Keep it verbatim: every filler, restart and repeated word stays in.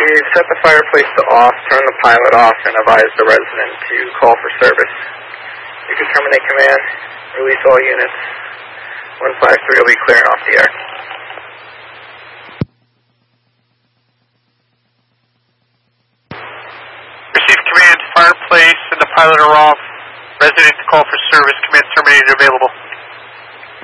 We've set the fireplace to off, turn the pilot off, and advise the resident to call for service. You can terminate command, release all units. one five three will be clearing off the air. Receive command, fireplace and the pilot are off. Resident to call for service, command terminated available.